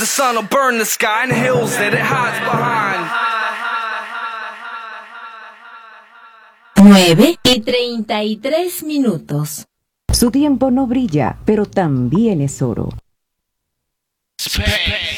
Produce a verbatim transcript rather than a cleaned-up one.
the sun will burn the sky and the hills that it hides behind. nueve y treinta y tres minutos. Su tiempo no brilla, pero también es oro. Space.